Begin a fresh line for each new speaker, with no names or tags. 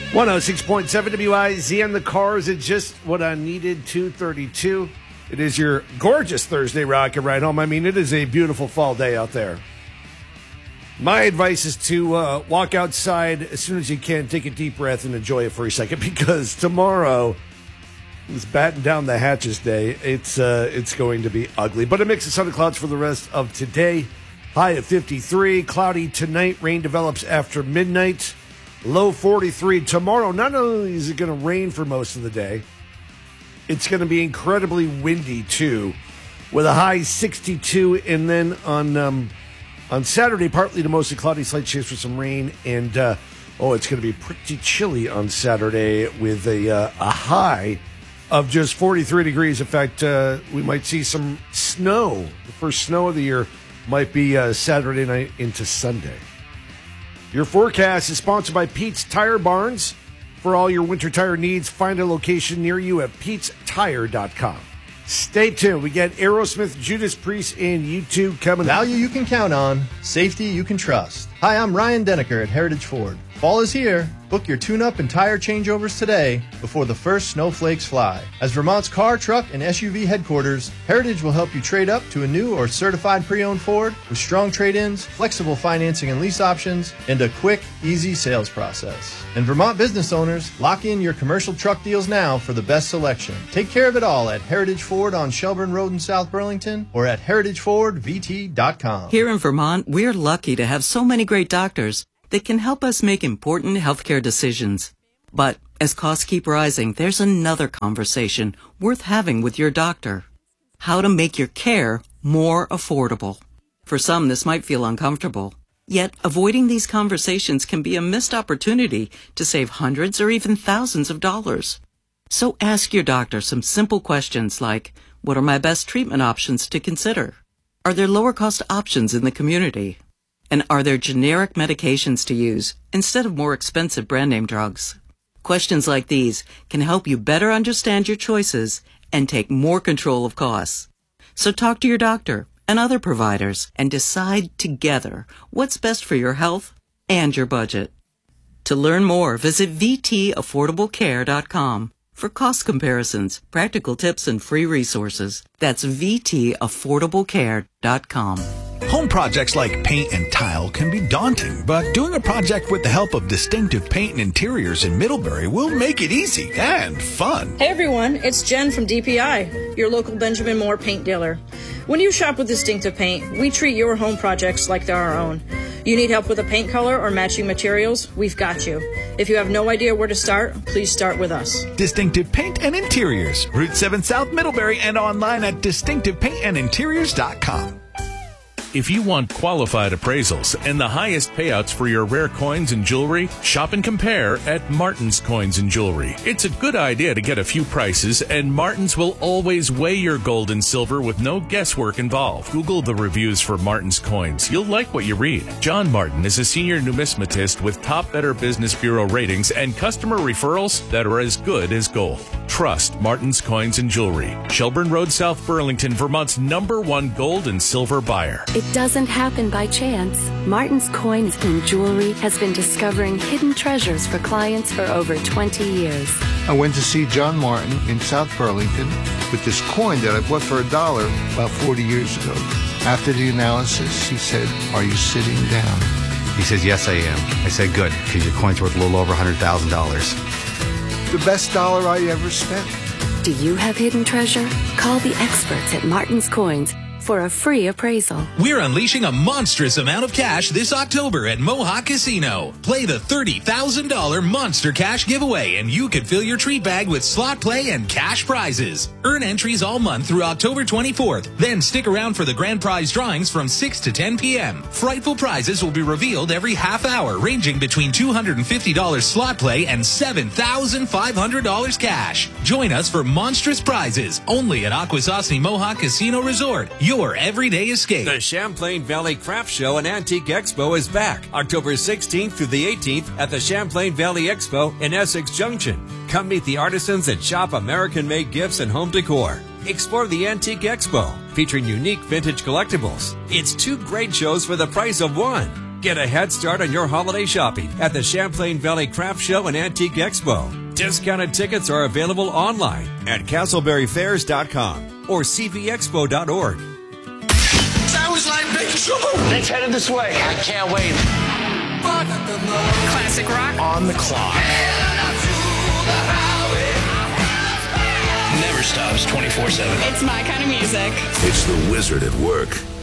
106.7 WIZ and the cars at just what I needed, 2:32. It is your gorgeous Thursday rocket ride home. I mean, it is a beautiful fall day out there. My advice is to walk outside as soon as you can, take a deep breath, and enjoy it for a second, because tomorrow is batten down the hatches day. It's going to be ugly. But a mix of sun and clouds for the rest of today. High of 53. Cloudy tonight. Rain develops after midnight. Low 43. Tomorrow, not only is it going to rain for most of the day, it's going to be incredibly windy, too, with a high 62. And then on Saturday, partly to mostly cloudy, slight chance for some rain. And, it's going to be pretty chilly on Saturday with a high of just 43 degrees. In fact, we might see some snow. The first snow of the year might be Saturday night into Sunday. Your forecast is sponsored by Pete's Tire Barns. For all your winter tire needs, find a location near you at Pete'sTire.com. Stay tuned. We got Aerosmith, Judas Priest, and U2 coming up.
Value you can count on, safety you can trust. Hi, I'm Ryan Denneker at Heritage Ford. Fall is here. Book your tune-up and tire changeovers today before the first snowflakes fly. As Vermont's car, truck, and SUV headquarters, Heritage will help you trade up to a new or certified pre-owned Ford with strong trade-ins, flexible financing and lease options, and a quick, easy sales process. And Vermont business owners, lock in your commercial truck deals now for the best selection. Take care of it all at Heritage Ford on Shelburne Road in South Burlington or at heritagefordvt.com.
Here in Vermont, we're lucky to have so many great doctors that can help us make important healthcare decisions. But as costs keep rising, there's another conversation worth having with your doctor. How to make your care more affordable. For some, this might feel uncomfortable. Yet, avoiding these conversations can be a missed opportunity to save hundreds or even thousands of dollars. So ask your doctor some simple questions like, what are my best treatment options to consider? Are there lower cost options in the community? And are there generic medications to use instead of more expensive brand name drugs? Questions like these can help you better understand your choices and take more control of costs. So talk to your doctor and other providers and decide together what's best for your health and your budget. To learn more, visit VTAffordablecare.com for cost comparisons, practical tips, and free resources. That's VTAffordablecare.com.
Home projects like paint and tile can be daunting, but doing a project with the help of Distinctive Paint and Interiors in Middlebury will make it easy and fun.
Hey everyone, it's Jen from DPI, your local Benjamin Moore paint dealer. When you shop with Distinctive Paint, we treat your home projects like they're our own. You need help with a paint color or matching materials? We've got you. If you have no idea where to start, please start with us.
Distinctive Paint and Interiors, Route 7 South Middlebury, and online at distinctivepaintandinteriors.com.
If you want qualified appraisals and the highest payouts for your rare coins and jewelry, shop and compare at Martin's Coins and Jewelry. It's a good idea to get a few prices, and Martin's will always weigh your gold and silver with no guesswork involved. Google the reviews for Martin's Coins. You'll like what you read. John Martin is a senior numismatist with top Better Business Bureau ratings and customer referrals that are as good as gold. Trust Martin's Coins and Jewelry. Shelburne Road, South Burlington, Vermont's #1 gold and silver buyer.
It doesn't happen by chance. Martin's Coins and Jewelry has been discovering hidden treasures for clients for over 20 years.
I went to see John Martin in South Burlington with this coin that I bought for $1 about 40 years ago. After the analysis, he said, "Are you sitting down?"
He says, "Yes, I am." I said, "Good, because your coin's worth a little over $100,000.
The best dollar I ever spent.
Do you have hidden treasure? Call the experts at Martin's Coins for a free appraisal.
We're unleashing a monstrous amount of cash this October at Mohawk Casino. Play the $30,000 Monster Cash giveaway, and you could fill your treat bag with slot play and cash prizes. Earn entries all month through October 24th. Then stick around for the grand prize drawings from 6 to 10 p.m. Frightful prizes will be revealed every half hour, ranging between $250 slot play and $7,500 cash. Join us for monstrous prizes only at Akwesasne Mohawk Casino Resort. Your everyday escape.
The Champlain Valley Craft Show and Antique Expo is back October 16th through the 18th at the Champlain Valley Expo in Essex Junction. Come meet the artisans that shop American-made gifts and home decor. Explore the Antique Expo, featuring unique vintage collectibles. It's 2 great shows for the price of 1. Get a head start on your holiday shopping at the Champlain Valley Craft Show and Antique Expo. Discounted tickets are available online at castleberryfairs.com or cvexpo.org.
Sounds like big trouble.
Let's head this way. I can't wait.
Classic rock
on the clock.
Never stops 24/7.
It's my kind of music.
It's the Wizard at work.